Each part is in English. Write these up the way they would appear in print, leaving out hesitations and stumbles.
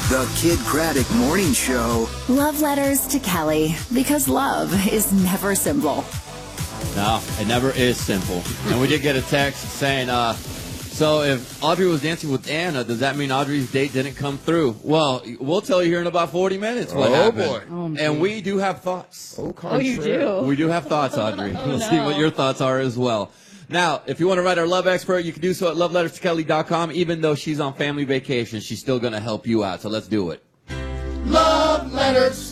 The Kid Craddock Morning Show. Love letters to Kelly, because love is never simple. No, it never is simple. And we did get a text saying, so if Audrey was dancing with Anna, does that mean Audrey's date didn't come through? Well, we'll tell you here in about 40 minutes what happened. Boy. And we do have thoughts. Oh, you do? We do have thoughts, Audrey. We'll see what your thoughts are as well. Now, if you want to write our love expert, you can do so at loveletterstokelly.com. Even though she's on family vacation, she's still going to help you out. So let's do it. Love letters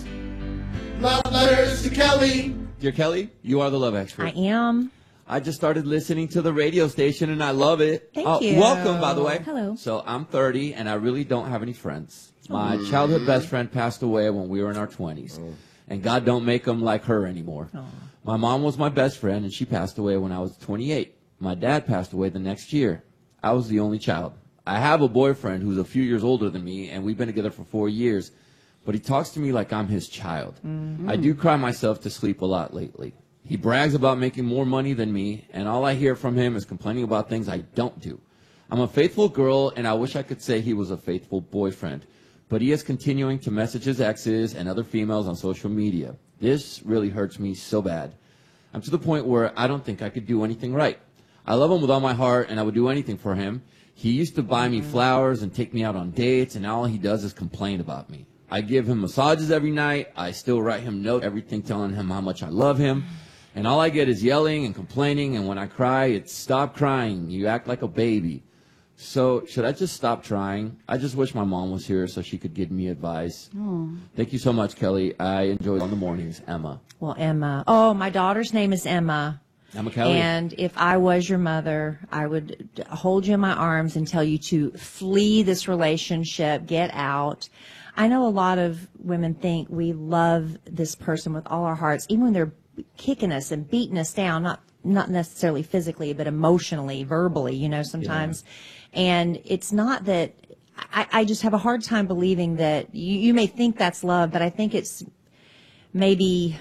to Kelly. Dear Kelly, you are the love expert. I am. I just started listening to the radio station, and I love it. Thank you. Welcome, by the way. Hello. So I'm 30, and I really don't have any friends. My childhood best friend passed away when we were in our 20s, and God don't make them like her anymore. My mom was my best friend, and she passed away when I was 28. My dad passed away the next year. I was the only child. I have a boyfriend who's a few years older than me, and we've been together for 4 years, but he talks to me like I'm his child. I do cry myself to sleep a lot lately. He brags about making more money than me, and all I hear from him is complaining about things I don't do. I'm a faithful girl, and I wish I could say he was a faithful boyfriend, but he is continuing to message his exes and other females on social media. This really hurts me so bad. I'm to the point where I don't think I could do anything right. I love him with all my heart, and I would do anything for him. He used to buy me flowers and take me out on dates, and all he does is complain about me. I give him massages every night. I still write him notes, everything telling him how much I love him. And all I get is yelling and complaining, and when I cry, it's stop crying. You act like a baby. So should I just stop trying? I just wish my mom was here so she could give me advice. Thank you so much, Kelly. I enjoy it on the mornings. Emma. Well, Emma. Oh, my daughter's name is Emma. Emma Kelly. And if I was your mother, I would hold you in my arms and tell you to flee this relationship, get out. I know a lot of women think we love this person with all our hearts, even when they're kicking us and beating us down, not necessarily physically, but emotionally, verbally, you know, sometimes. Yeah. And it's not that I just have a hard time believing that you may think that's love, but I think it's maybe,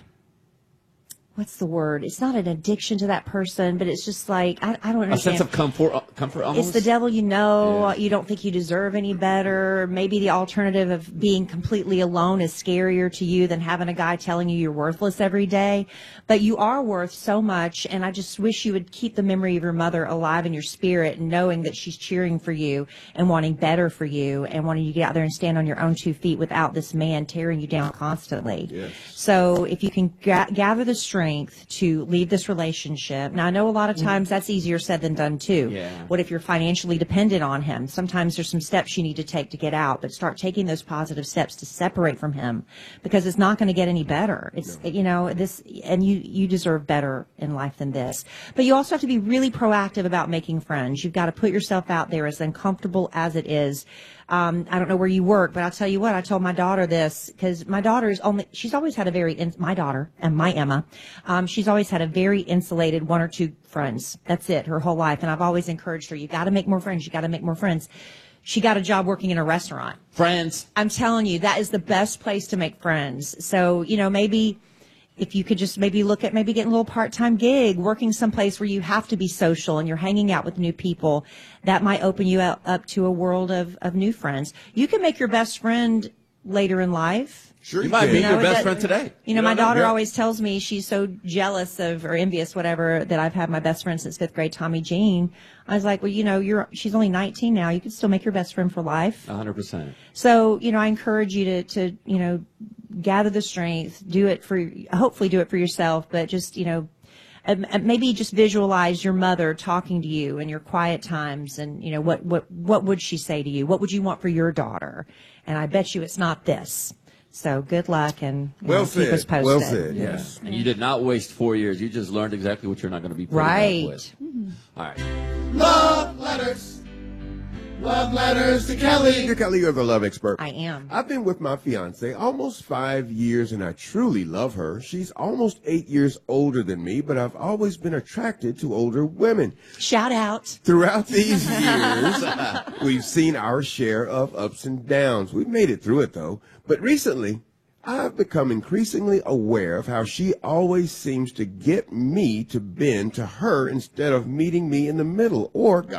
what's the word? It's not an addiction to that person, but it's just like, I don't understand. A sense of comfort almost? It's the devil you know. Yeah. You don't think you deserve any better. Maybe the alternative of being completely alone is scarier to you than having a guy telling you you're worthless every day. But you are worth so much, and I just wish you would keep the memory of your mother alive in your spirit, knowing that she's cheering for you and wanting better for you and wanting you to get out there and stand on your own 2 feet without this man tearing you down constantly. Yes. So if you can gather the strength to leave this relationship. Now, I know a lot of times that's easier said than done, too. Yeah. What if you're financially dependent on him? Sometimes there's some steps you need to take to get out, but start taking those positive steps to separate from him, because it's not going to get any better. It's, you know, this, and you deserve better in life than this. But you also have to be really proactive about making friends. You've got to put yourself out there, as uncomfortable as it is. I don't know where you work, but I'll tell you what, I told my daughter this, because my daughter is she's always had my daughter and my Emma, she's always had a very insulated 1 or 2 friends. That's it, her whole life. And I've always encouraged her, you got to make more friends. You got to make more friends. She got a job working in a restaurant. Friends. I'm telling you, that is the best place to make friends. So, you know, maybe if you could just maybe look at maybe getting a little part-time gig, working someplace where you have to be social and you're hanging out with new people, that might open you up to a world of new friends. You can make your best friend later in life. Sure, you might be your best friend today. You know, my daughter always tells me she's so jealous of, or envious, whatever, that I've had my best friend since 5th grade, Tommy Jean. I was like, well, you know, she's only 19 now. You could still make your best friend for life. 100%. So, you know, I encourage you to, you know, gather the strength, hopefully do it for yourself, but just, you know, maybe just visualize your mother talking to you in your quiet times, and, you know, what would she say to you? What would you want for your daughter? And I bet you it's not this. So good luck, and keep us posted. Well said, yes. And you did not waste 4 years. You just learned exactly what you're not going to be putting up with. All right. Love letters. Love letters to Kelly. Dear Kelly, you're the love expert. I am. I've been with my fiance almost 5 years, and I truly love her. She's almost 8 years older than me, but I've always been attracted to older women. Shout out. Throughout these years, we've seen our share of ups and downs. We've made it through it, though. But recently, I've become increasingly aware of how she always seems to get me to bend to her instead of meeting me in the middle, or